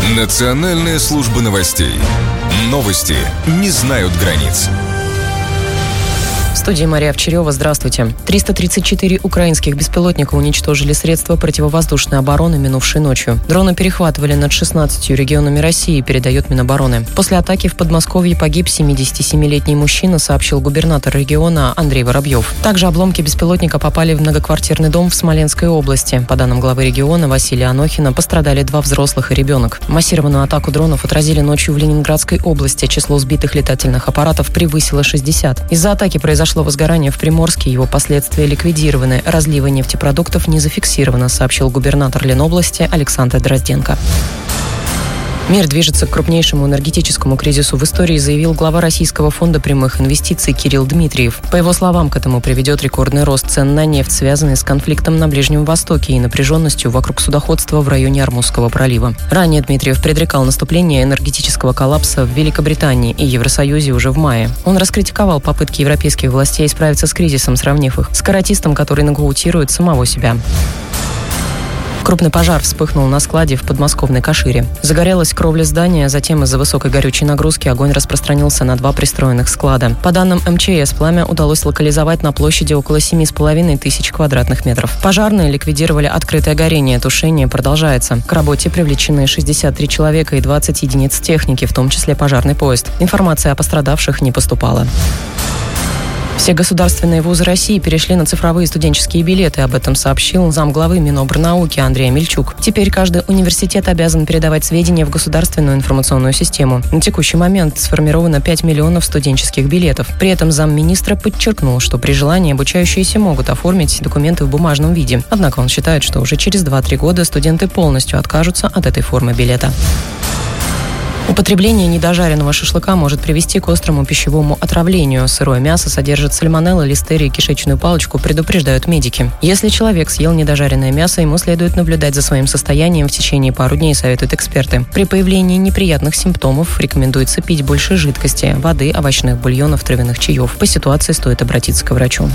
Национальная служба новостей. Новости не знают границ. В студии Мария Овчарева. Здравствуйте. 334 украинских беспилотника уничтожили средства противовоздушной обороны минувшей ночью. Дроны перехватывали над 16 регионами России, передает Минобороны. После атаки в Подмосковье погиб 77-летний мужчина, сообщил губернатор региона Андрей Воробьев. Также обломки беспилотника попали в многоквартирный дом в Смоленской области. По данным главы региона Василия Анохина, пострадали 2 взрослых и ребенок. Массированную атаку дронов отразили ночью в Ленинградской области. Число сбитых летательных аппаратов превысило 60. Из-за атаки произошло возгорание в Приморске, его последствия ликвидированы. Разлива нефтепродуктов не зафиксировано, сообщил губернатор Ленобласти Александр Дрозденко. Мир движется к крупнейшему энергетическому кризису в истории, заявил глава Российского фонда прямых инвестиций Кирилл Дмитриев. По его словам, к этому приведет рекордный рост цен на нефть, связанный с конфликтом на Ближнем Востоке и напряженностью вокруг судоходства в районе Ормузского пролива. Ранее Дмитриев предрекал наступление энергетического коллапса в Великобритании и Евросоюзе уже в мае. Он раскритиковал попытки европейских властей справиться с кризисом, сравнив их с каратистом, который нокаутирует самого себя. Крупный пожар вспыхнул на складе в подмосковной Кашире. Загорелась кровля здания, затем из-за высокой горючей нагрузки огонь распространился на 2 пристроенных склада. По данным МЧС, пламя удалось локализовать на площади около 7,5 тысяч квадратных метров. Пожарные ликвидировали открытое горение, тушение продолжается. К работе привлечены 63 человека и 20 единиц техники, в том числе пожарный поезд. Информация о пострадавших не поступала. Все государственные вузы России перешли на цифровые студенческие билеты. Об этом сообщил замглавы Минобрнауки Андрей Мельчук. Теперь каждый университет обязан передавать сведения в государственную информационную систему. На текущий момент сформировано 5 миллионов студенческих билетов. При этом замминистра подчеркнул, что при желании обучающиеся могут оформить документы в бумажном виде. Однако он считает, что уже через 2-3 года студенты полностью откажутся от этой формы билета. Употребление недожаренного шашлыка может привести к острому пищевому отравлению. Сырое мясо содержит сальмонеллу, листерию и кишечную палочку, предупреждают медики. Если человек съел недожаренное мясо, ему следует наблюдать за своим состоянием в течение пару дней, советуют эксперты. При появлении неприятных симптомов рекомендуется пить больше жидкости, воды, овощных бульонов, травяных чаев. По ситуации стоит обратиться к врачу.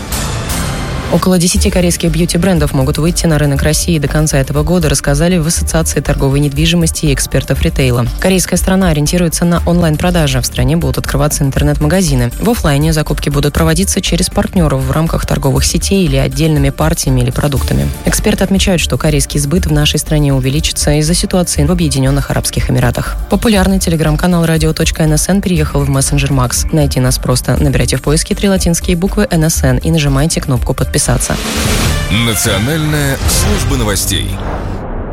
Около 10 корейских бьюти-брендов могут выйти на рынок России до конца этого года, рассказали в Ассоциации торговой недвижимости и экспертов ритейла. Корейская страна ориентируется на онлайн-продажи. В стране будут открываться интернет-магазины. В офлайне закупки будут проводиться через партнеров в рамках торговых сетей или отдельными партиями или продуктами. Эксперты отмечают, что корейский сбыт в нашей стране увеличится из-за ситуации в Объединенных Арабских Эмиратах. Популярный телеграм-канал radio.nsn переехал в мессенджер Макс. Найти нас просто набирайте в поиске 3 латинские буквы NSN и нажимайте кнопку «Подписаться». Национальная служба новостей.